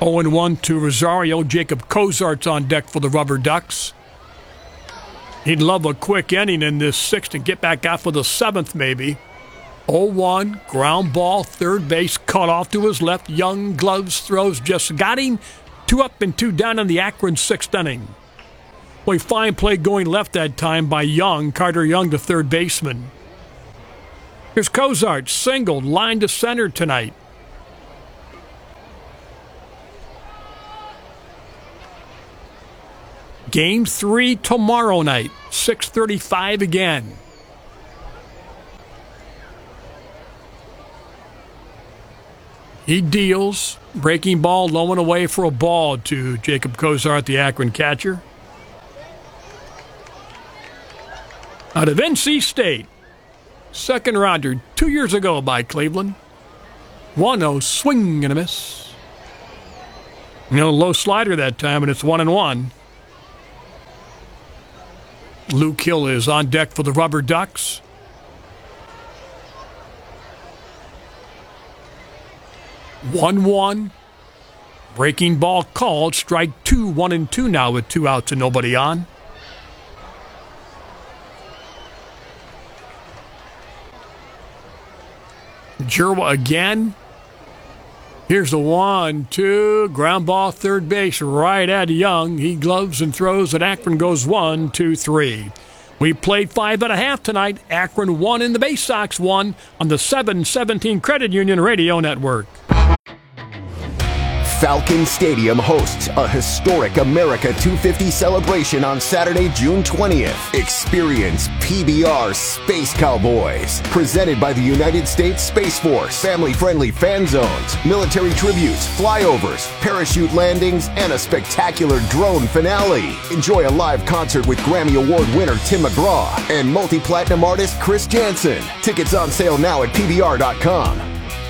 0-1 to Rosario. Jacob Cozart's on deck for the Rubber Ducks. He'd love a quick inning in this sixth and get back out for the seventh maybe. 0-1, ground ball, third base, cut off to his left. Young gloves throws, just got him. 2 up and 2 down in the Akron sixth inning. Boy, fine play going left that time by Young, Carter Young, the third baseman. Here's Cozart, singled, line to center tonight. Game 3 tomorrow night, 6:35 again. He deals, breaking ball, low and away for a ball to Jacob Cozart, the Akron catcher. Out of NC State, second rounder 2 years ago by Cleveland. 1-0, swing and a miss. Low slider that time, and it's 1-1. Luke Hill is on deck for the Rubber Ducks. One, breaking ball called, strike 2, 1-2 now with 2 outs and nobody on. Jerwa again. Here's the 1-2, ground ball, third base, right at Young. He gloves and throws, and Akron goes 1-2-3. We played 5.5 tonight. Akron 1 and the Bay Sox 1 on the 717 Credit Union Radio Network. Falcon Stadium hosts a historic America 250 celebration on Saturday, June 20th. Experience PBR Space Cowboys, presented by the United States Space Force. Family-friendly fan zones, military tributes, flyovers, parachute landings, and a spectacular drone finale. Enjoy a live concert with Grammy Award winner Tim McGraw and multi-platinum artist Chris Jansen. Tickets on sale now at PBR.com.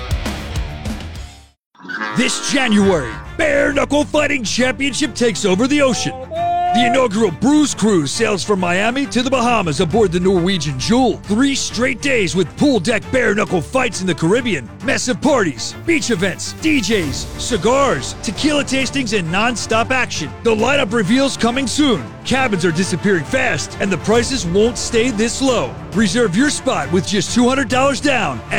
This January, Bare Knuckle Fighting Championship takes over the ocean. The inaugural Bruise Cruise sails from Miami to the Bahamas aboard the Norwegian Jewel. 3 straight days with pool deck bare knuckle fights in the Caribbean, massive parties, beach events, DJs, cigars, tequila tastings, and non-stop action. The lineup reveals coming soon. Cabins are disappearing fast, and the prices won't stay this low. Reserve your spot with just $200 down at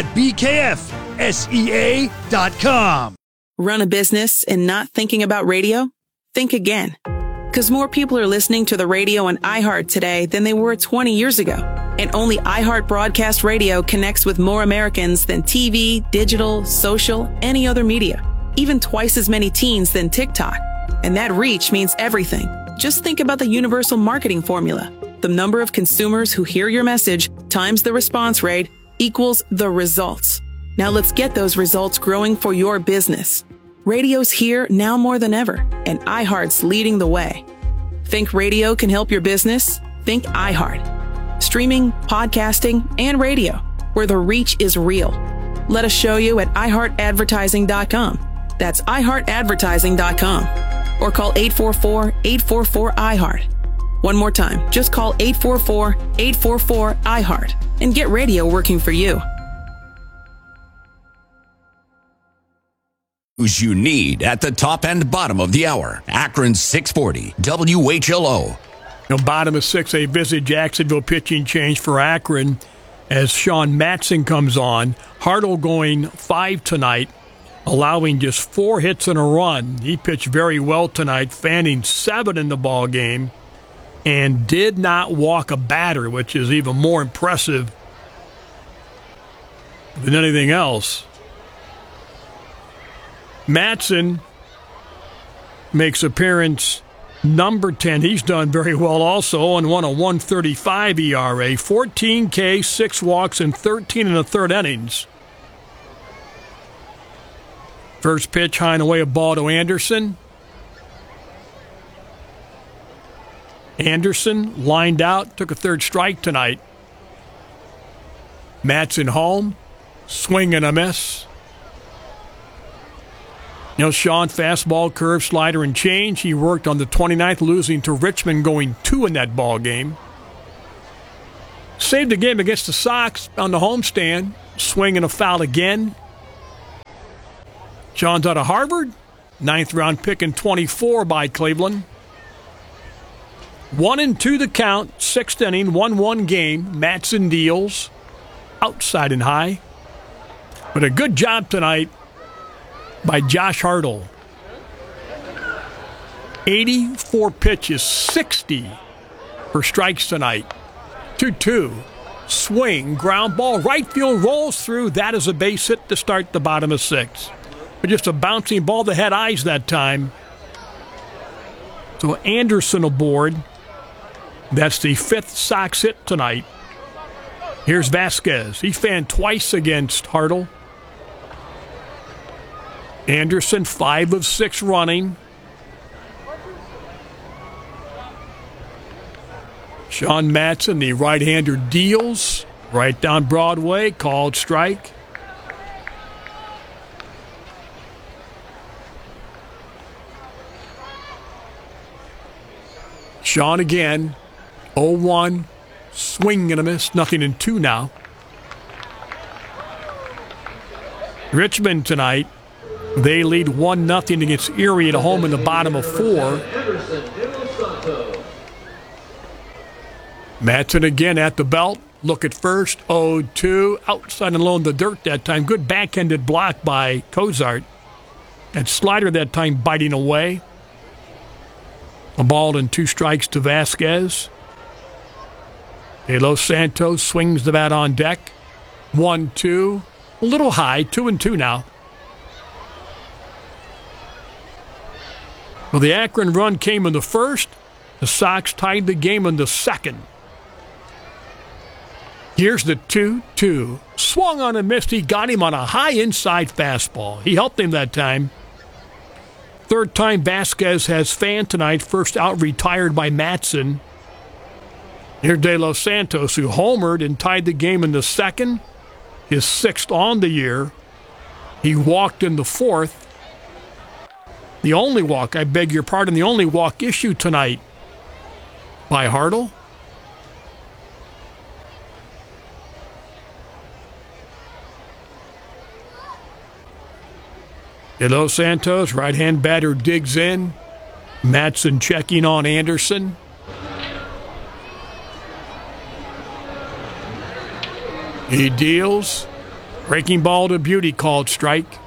BKFSEA.com. Run a business and not thinking about radio? Think again. Because more people are listening to the radio on iHeart today than they were 20 years ago. And only iHeart Broadcast Radio connects with more Americans than TV, digital, social, any other media. Even twice as many teens than TikTok. And that reach means everything. Just think about the universal marketing formula. The number of consumers who hear your message times the response rate equals the results. Now let's get those results growing for your business. Radio's here now more than ever, and iHeart's leading the way. Think radio can help your business? Think iHeart. Streaming, podcasting, and radio, where the reach is real. Let us show you at iHeartAdvertising.com. That's iHeartAdvertising.com. Or call 844-844-iHeart. One more time, just call 844-844-iHeart and get radio working for you. News you need at the top and bottom of the hour. Akron 640 WHLO. Bottom of 6, a visit Jacksonville pitching change for Akron as Sean Matson comes on. Hartle going 5 tonight, allowing just 4 hits and a run. He pitched very well tonight, fanning 7 in the ball game, and did not walk a batter, which is even more impressive than anything else. Matson makes appearance number 10. He's done very well also and won a 1.35 ERA, 14 K, 6 walks, and 13 1/3 innings. First pitch, high and away, a ball to Anderson. Anderson lined out, took a third strike tonight. Matson home, swing and a miss. Sean, fastball, curve, slider, and change. He worked on the 29th, losing to Richmond, going 2 in that ball game. Saved the game against the Sox on the homestand. Swing and a foul again. Sean's out of Harvard. Ninth round pick in 24 by Cleveland. 1-2 the count. Sixth inning, 1-1 game. Mattson deals. Outside and high. But a good job tonight by Josh Hartle. 84 pitches, 60 for strikes tonight. 2-2. Swing, ground ball, right field rolls through. That is a base hit to start the bottom of 6. But just a bouncing ball that had eyes that time. So Anderson aboard. That's the 5th Sox hit tonight. Here's Vasquez. He fanned twice against Hartle. Anderson, 5 of 6 running. Sean Mattson, the right-hander, deals. Right down Broadway, called strike. Sean again, 0-1, swing and a miss, nothing in 2 now. Richmond tonight, they lead 1-0 against Erie at home in the bottom of 4. Mattson again at the belt. Look at first. 0-2. Outside and low in the dirt that time. Good backhanded block by Cozart. And Slider that time biting away. A ball and 2 strikes to Vasquez. De Los Santos swings the bat on deck. 1-2. A little high. 2-2 now. Well, the Akron run came in the first. The Sox tied the game in the second. Here's the 2-2. Swung on a miss. He got him on a high inside fastball. He helped him that time. Third time Vasquez has fanned tonight. First out retired by Mattson. Here's De Los Santos, who homered and tied the game in the second. His 6th on the year. He walked in the 4th. The only walk issued tonight by Hartle. De Los Santos, right-hand batter, digs in. Mattson checking on Anderson. He deals. Breaking ball to Beauty, called strike.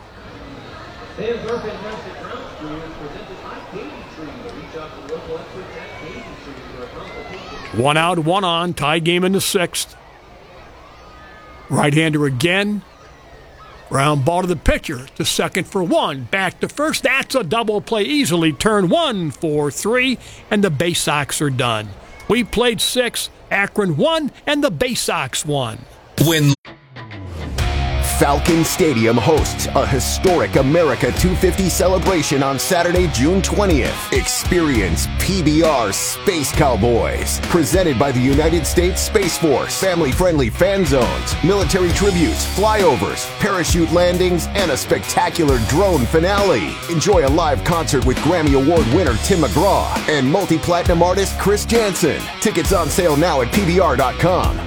1 out, 1 on. Tie game in the 6th. Right-hander again. Ground ball to the pitcher, to second for 1. Back to first. That's a double play. Easily turn 1-4-3, and the Bay Sox are done. We played 6, Akron won, and the Bay Sox won. When Falcon Stadium hosts a historic America 250 celebration on Saturday, June 20th. Experience PBR Space Cowboys, presented by the United States Space Force. Family-friendly fan zones, military tributes, flyovers, parachute landings, and a spectacular drone finale. Enjoy a live concert with Grammy Award winner Tim McGraw and multi-platinum artist Chris Jansen. Tickets on sale now at PBR.com.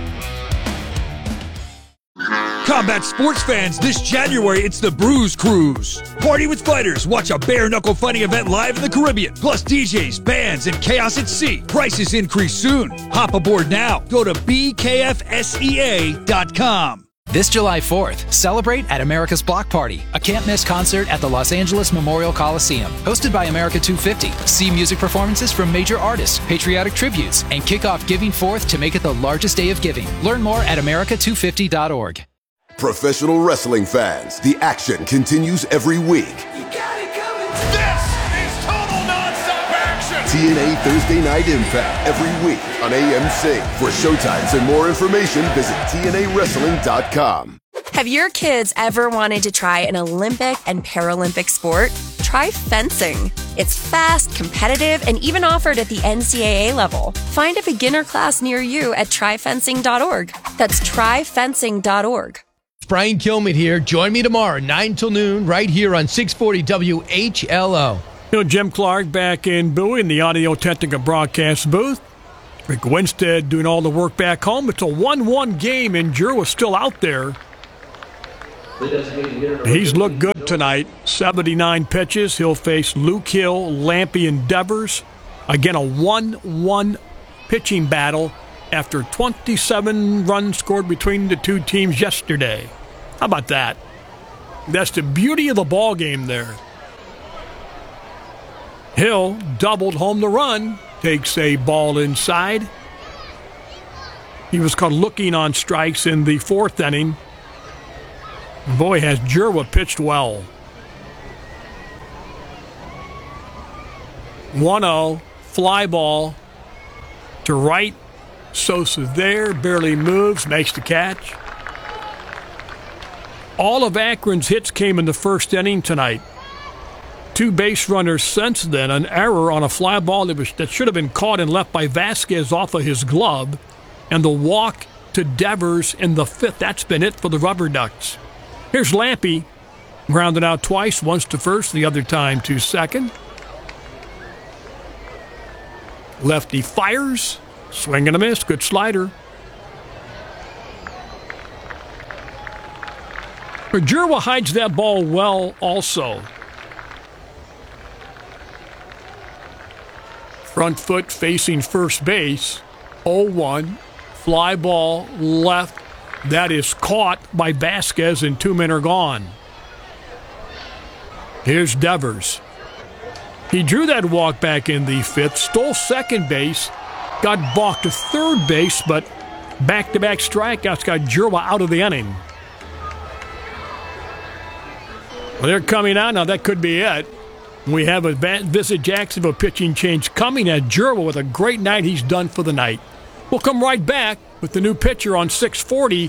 Combat sports fans, this January it's the Bruise Cruise. Party with fighters, watch a bare-knuckle fighting event live in the Caribbean. Plus DJs, bands, and chaos at sea. Prices increase soon. Hop aboard now. Go to bkfsea.com. This July 4th, celebrate at America's Block Party, a can't-miss concert at the Los Angeles Memorial Coliseum. Hosted by America 250. See music performances from major artists, patriotic tributes, and kick off Giving Forth to make it the largest day of giving. Learn more at america250.org. Professional wrestling fans, the action continues every week. You got it coming. This is total nonstop action. TNA Thursday Night Impact every week on AMC. For showtimes and more information, visit TNAWrestling.com. Have your kids ever wanted to try an Olympic and Paralympic sport? Try fencing. It's fast, competitive, and even offered at the NCAA level. Find a beginner class near you at tryfencing.org. That's tryfencing.org. Brian Kilmeade here. Join me tomorrow, 9 till noon, right here on 640 WHLO. Jim Clark back in Bowie in the Audio Technica broadcast booth. Rick Winstead doing all the work back home. It's a 1-1 game, and Giroux is still out there. He's looked good tonight. 79 pitches. He'll face Luke Hill, Lampy, and Devers. Again, a 1-1 pitching battle after 27 runs scored between the two teams yesterday. How about that? That's the beauty of the ball game there. Hill doubled home the run. Takes a ball inside. He was caught looking on strikes in the fourth inning. Boy, has Jerwa pitched well. 1-0, fly ball to right. Sosa there, barely moves, makes the catch. All of Akron's hits came in the first inning tonight. 2 base runners since then, an error on a fly ball that should have been caught and left by Vasquez off of his glove, and the walk to Devers in the fifth. That's been it for the Rubber Ducks. Here's Lampy, grounded out twice, once to first, the other time to second. Lefty fires, swing and a miss, good slider. Jerwa hides that ball well also. Front foot facing first base, 0-1, fly ball left. That is caught by Vasquez, and 2 men are gone. Here's Devers. He drew that walk back in the fifth, stole second base, got balked to third base, but back-to-back strikeouts got Jerwa out of the inning. Well, they're coming out now. That could be it. We have a Visit Jacksonville pitching change coming at Jerwa with a great night. He's done for the night. We'll come right back with the new pitcher on 640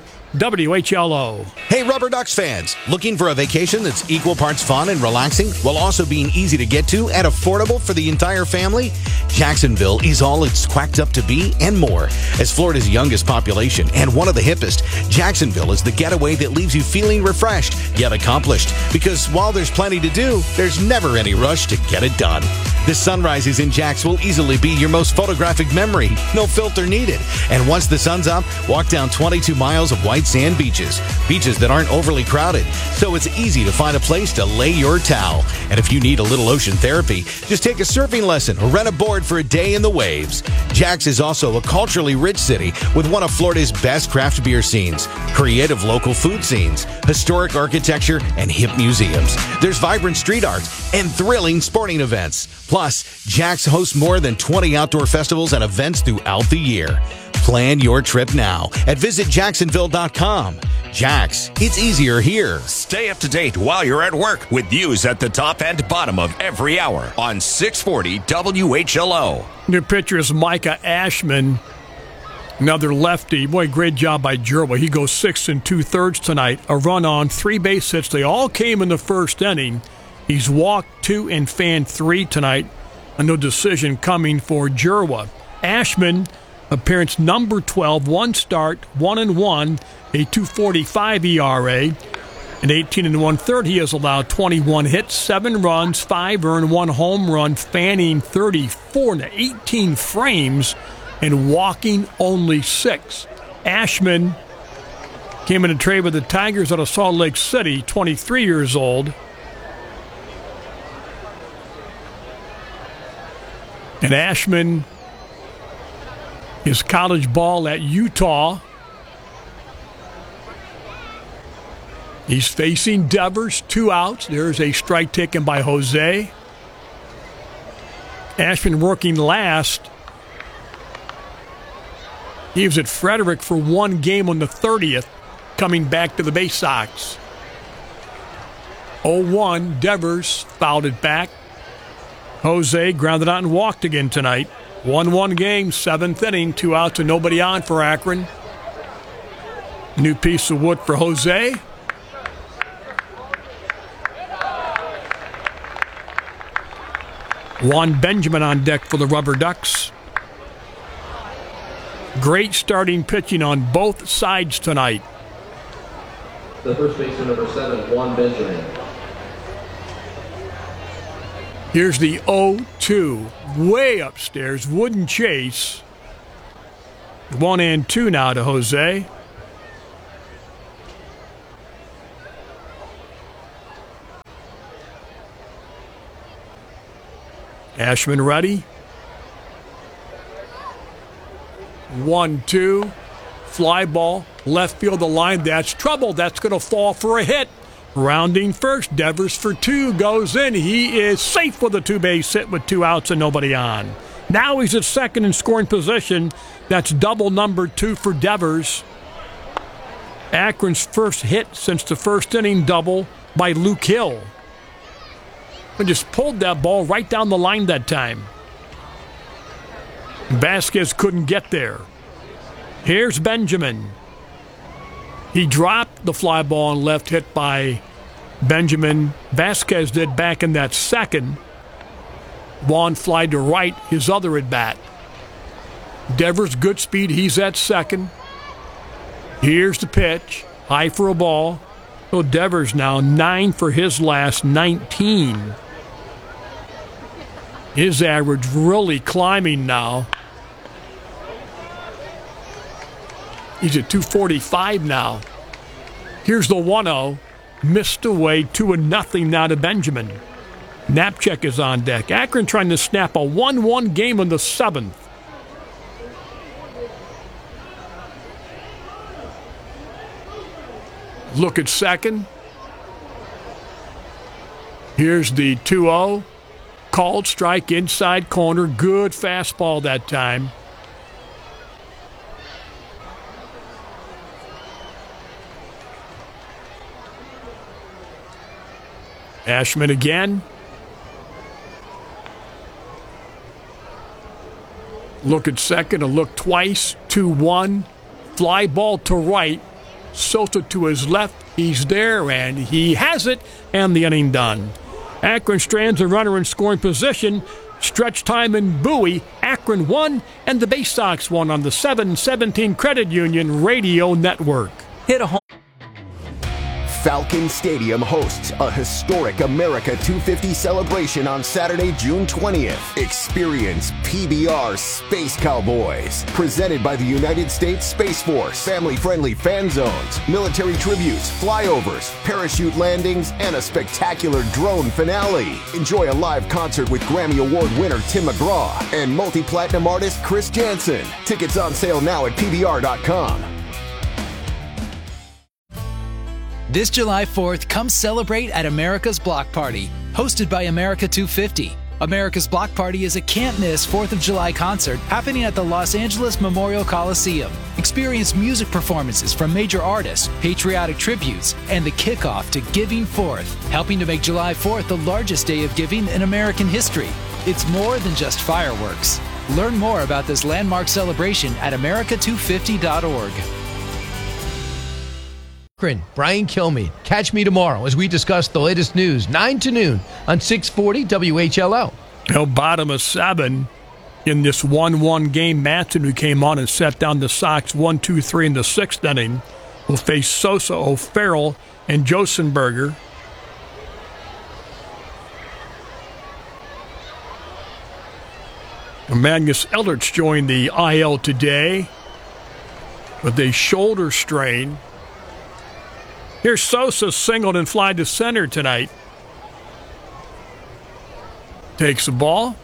WHLO. Hey, Rubber Ducks fans, looking for a vacation that's equal parts fun and relaxing while also being easy to get to and affordable for the entire family? Jacksonville is all it's quacked up to be and more. As Florida's youngest population and one of the hippest, Jacksonville is the getaway that leaves you feeling refreshed yet accomplished. Because while there's plenty to do, there's never any rush to get it done. The sunrises in Jax will easily be your most photographic memory. No filter needed. And once the sun's up, walk down 22 miles of white sand beaches. Beaches that aren't overly crowded, so it's easy to find a place to lay your towel. And if you need a little ocean therapy, just take a surfing lesson or rent a board for a day in the waves. Jax is also a culturally rich city with one of Florida's best craft beer scenes, creative local food scenes, historic architecture, and hip museums. There's vibrant street art and thrilling sporting events. Plus, Jax hosts more than 20 outdoor festivals and events throughout the year. Plan your trip now at visitjacksonville.com. Jax, it's easier here. Stay up to date while you're at work with views at the top and bottom of every hour on 640 WHLO. New pitcher is Micah Ashman, another lefty. Boy, great job by Jerwa. He goes 6 2/3 tonight. A run on, 3 base hits. They all came in the first inning. He's walked 2 and fanned 3 tonight. A no decision coming for Jerwa. Ashman, appearance number 12, 1 start, 1-1, a 2.45 ERA. In 18 1/3, he has allowed 21 hits, 7 runs, 5 earned, 1 home run, fanning 34 into 18 frames, and walking only 6. Ashman came in a trade with the Tigers out of Salt Lake City, 23 years old. And Ashman, his college ball at Utah. He's facing Devers, 2 outs. There's a strike taken by Jose. Ashman working last. He was at Frederick for 1 game on the 30th, coming back to the Bay Sox. 0-1, Devers fouled it back. Jose grounded out and walked again tonight. 1-1 game, 7th inning, 2 outs and nobody on for Akron. New piece of wood for Jose. Juan Benjamin on deck for the Rubber Ducks. Great starting pitching on both sides tonight. The first baseman, number 7, Juan Benjamin. Here's the 0-2, way upstairs, wooden chase. 1-2 now to Jose. Ashman ready. 1-2. Fly ball. Left field the line. That's trouble. That's going to fall for a hit. Rounding first. Devers for 2. Goes in. He is safe with a 2-base hit with 2 outs and nobody on. Now he's at second in scoring position. That's double number 2 for Devers. Akron's first hit since the first inning double by Luke Hill. And just pulled that ball right down the line that time. Vasquez couldn't get there. Here's Benjamin. He dropped the fly ball and left hit by Benjamin. Vasquez did back in that second. Vaughn fly to right, his other at bat. Devers, good speed. He's at second. Here's the pitch. High for a ball. So Devers now 9 for his last 19. His average really climbing now. He's at 245 now. Here's the 1-0. Missed away 2-0 now to Benjamin. Knapczyk is on deck. Akron trying to snap a 1-1 game in the 7th. Look at second. Here's the 2-0. Called strike inside corner. Good fastball that time. Ashman again. Look at second, a look twice, 2-1. Fly ball to right. Sosa to his left. He's there, and he has it, and the inning done. Akron strands a runner in scoring position. Stretch time in Bowie. Akron won, and the Bay Sox won on the 7-17 Credit Union Radio Network. Hit a home. Falcon Stadium hosts a historic America 250 celebration on Saturday, June 20th. Experience PBR Space Cowboys, presented by the United States Space Force. Family-friendly fan zones, military tributes, flyovers, parachute landings, and a spectacular drone finale. Enjoy a live concert with Grammy Award winner Tim McGraw and multi-platinum artist Chris Jansen. Tickets on sale now at PBR.com. This July 4th, come celebrate at America's Block Party, hosted by America 250. America's Block Party is a can't-miss 4th of July concert happening at the Los Angeles Memorial Coliseum. Experience music performances from major artists, patriotic tributes, and the kickoff to Giving Fourth, helping to make July 4th the largest day of giving in American history. It's more than just fireworks. Learn more about this landmark celebration at america250.org. Brian Kilmeade. Catch me tomorrow as we discuss the latest news, 9 to noon on 640 WHLO. Now, bottom of 7 in this 1-1 game. Matson, who came on and set down the Sox 1-2-3 in the 6th inning, will face Sosa, O'Farrell, and Josenberger. Magnus Ellerts joined the IL today with a shoulder strain. Here's Sosa singled and fly to center tonight. Takes the ball.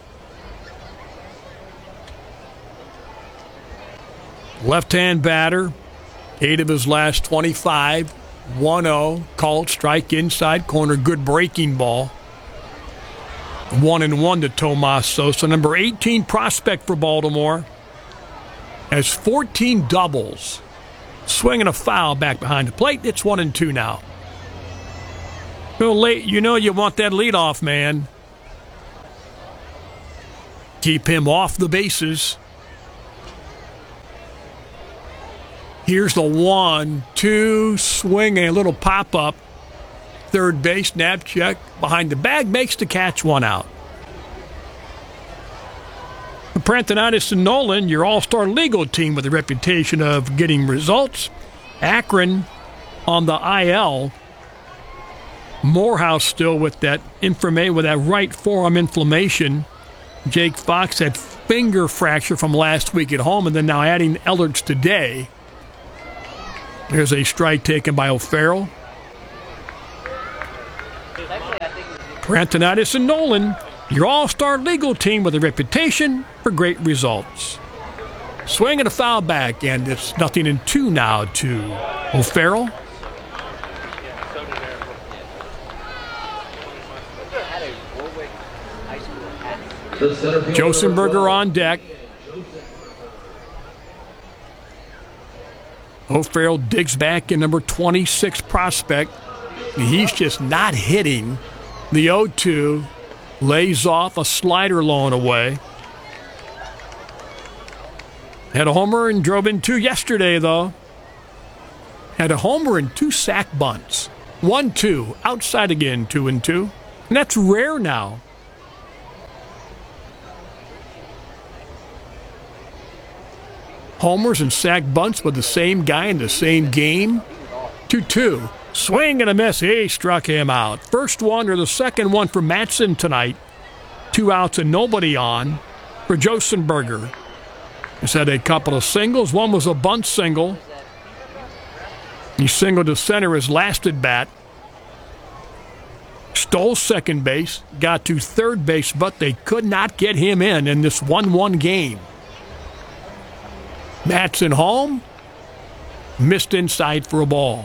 Left-hand batter. 8 of his last 25. 1-0. Called strike inside corner. Good breaking ball. 1-1 to Tomas Sosa. Number 18 prospect for Baltimore. Has 14 doubles. Swinging a foul back behind the plate. It's 1-2 now. A little late. You know you want that leadoff man. Keep him off the bases. Here's the 1-2 swing, a little pop-up. Third base, Knapczyk behind the bag, makes the catch, 1 out. Prantonitis and Nolan, your all-star legal team with a reputation of getting results. Akron on the IL. Morehouse still with that right forearm inflammation. Jake Fox had finger fracture from last week at home, and then now adding Ellerts today. There's a strike taken by O'Farrell. Prantonitis and Nolan Your all-star legal team with a reputation for great results. Swing and a foul back, and it's 0-2 now to O'Farrell. Josenberger on deck. O'Farrell digs back in number 26 prospect. He's just not hitting. The 0-2 lays off a slider low away. Had a homer and drove in 2 yesterday, though. Had a homer and 2 sack bunts. 1-2, outside again, 2-2. And that's rare now. Homers and sack bunts with the same guy in the same game. 2-2. Swing and a miss. He struck him out. First one or the second one for Matson tonight. 2 outs and nobody on for Josenberger. He's had a couple of singles. One was a bunt single. He singled to center his last at bat. Stole second base. Got to third base, but they could not get him in this 1-1 game. Matson home. Missed inside for a ball.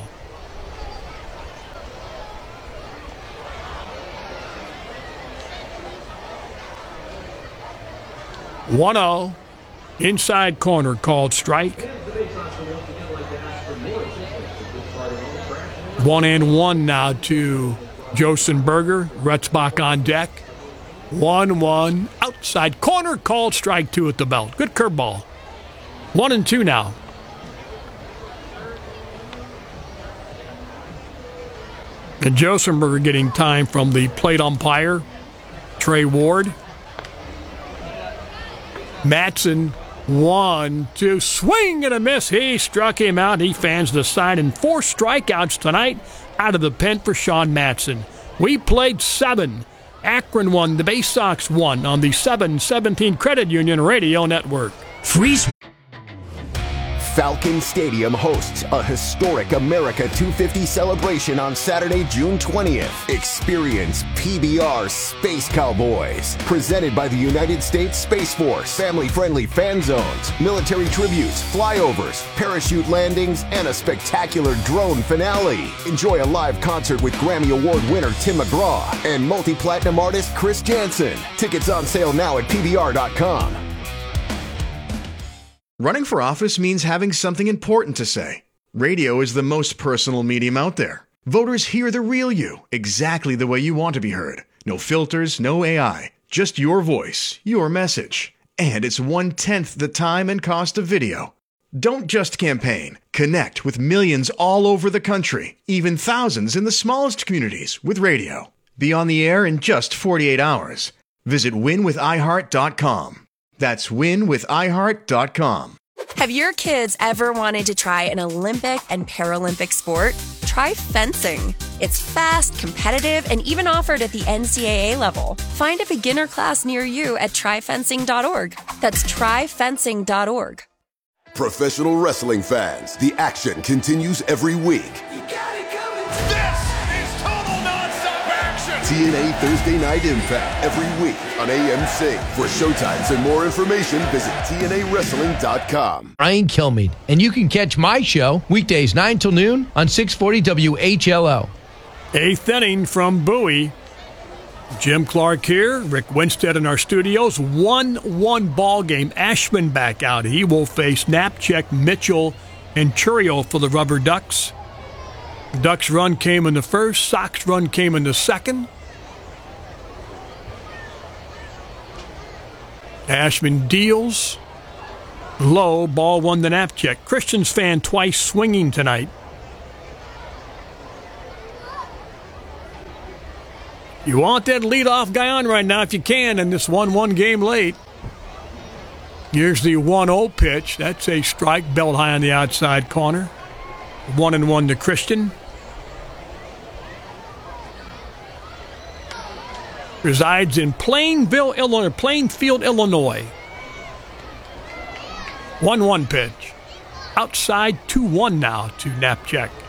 One-0. Inside corner called strike. 1-1 now to Josenberger. Retzbach on deck. 1-1. Outside corner called strike 2 at the belt. Good curveball. 1-2 now. And Josenberger getting time from the plate umpire, Trey Ward. Matson, 1-2, swing and a miss. He struck him out. He fans the side, and 4 strikeouts tonight out of the pen for Sean Matson. We played 7. Akron won. The Bay Sox won on the 7-17 Credit Union Radio Network. Freeze. Falcon Stadium hosts a historic America 250 celebration on Saturday, June 20th. Experience PBR Space Cowboys, presented by the United States Space Force. Family-friendly fan zones, military tributes, flyovers, parachute landings, and a spectacular drone finale. Enjoy a live concert with Grammy Award winner Tim McGraw and multi-platinum artist Chris Jansen. Tickets on sale now at PBR.com. Running for office means having something important to say. Radio is the most personal medium out there. Voters hear the real you, exactly the way you want to be heard. No filters, no AI, just your voice, your message. And it's 1/10 the time and cost of video. Don't just campaign. Connect with millions all over the country, even thousands in the smallest communities with radio. Be on the air in just 48 hours. Visit winwithiheart.com. That's winwithiheart.com. Have your kids ever wanted to try an Olympic and Paralympic sport? Try fencing. It's fast, competitive, and even offered at the NCAA level. Find a beginner class near you at tryfencing.org. That's tryfencing.org. Professional wrestling fans, the action continues every week. This is total nonstop action. TNA Thursday Night Impact every week on AMC. For showtimes and more information, visit TNAWrestling.com. Ryan Kilmeade, and you can catch my show weekdays 9 till noon on 640 WHLO. 8th inning from Bowie. Jim Clark here, Rick Winstead in our studios. 1-1 ball game. Ashman back out. He will face Knapczyk, Mitchell, and Churio for the Rubber Ducks. Ducks run came in the first. Sox run came in the second. Ashman deals. Low, ball 1 to Knapczyk. Christians fan twice swinging tonight. You want that leadoff guy on right now if you can in this 1-1 game late. Here's the 1-0 pitch. That's a strike, belt high on the outside corner. 1-1 to Christian. Resides in Plainfield, Illinois. 1-1 pitch. Outside 2-1 now to Knapczyk.